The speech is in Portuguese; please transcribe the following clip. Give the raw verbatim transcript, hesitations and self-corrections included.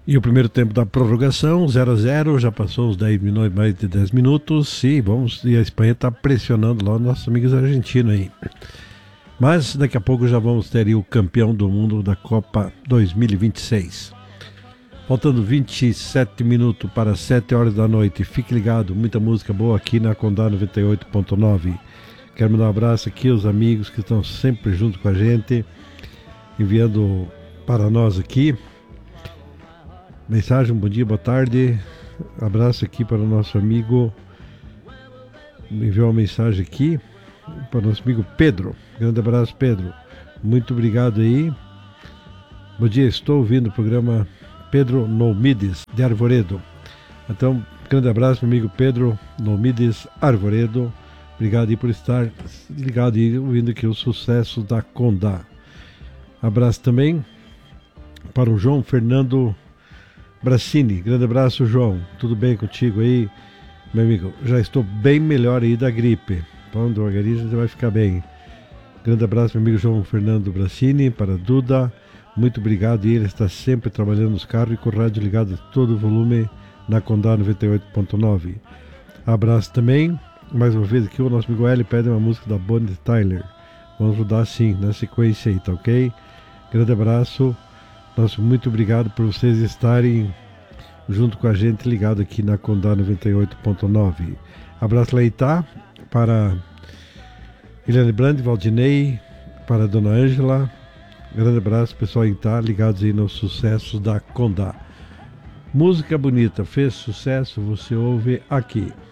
E o primeiro tempo da prorrogação, zero a zero, já passou os dez minutos, mais de dez minutos, e, vamos, e a Espanha está pressionando lá os nossos amigos argentinos aí. Mas daqui a pouco já vamos ter aí o campeão do mundo da Copa dois mil e vinte e seis. Faltando vinte e sete minutos para sete horas da noite. Fique ligado, muita música boa aqui na Condá noventa e oito ponto nove. Quero mandar um abraço aqui aos amigos que estão sempre junto com a gente, enviando para nós aqui mensagem, bom dia, boa tarde. Abraço aqui para o nosso amigo, me enviou uma mensagem aqui para o nosso amigo Pedro. Grande abraço, Pedro. Muito obrigado aí. Bom dia, estou ouvindo o programa Pedro Nomides de Arvoredo. Então, grande abraço, meu amigo Pedro Nomides Arvoredo. Obrigado aí por estar ligado e ouvindo aqui o sucesso da Condá. Abraço também para o João Fernando Bracini. Grande abraço, João. Tudo bem contigo aí, meu amigo? Já estou bem melhor aí da gripe. Então, devagarinho a gente vai ficar bem. Grande abraço, meu amigo João Fernando Bracini. Para a Duda, muito obrigado. E ele está sempre trabalhando nos carros e com o rádio ligado a todo o volume na Condá noventa e oito ponto nove. Abraço também, mais uma vez aqui, o nosso amigo Eli pede uma música da Bonnie Tyler. Vamos rodar sim, na sequência aí, tá ok? Grande abraço. Nosso muito obrigado por vocês estarem junto com a gente, ligado aqui na Condá noventa e oito ponto nove. Abraço lá Itá, para Eliane Brandi, Valdinei, para a Dona Ângela. Grande abraço, pessoal em Itá, ligados aí nos sucessos da Condá. Música bonita, fez sucesso, você ouve aqui.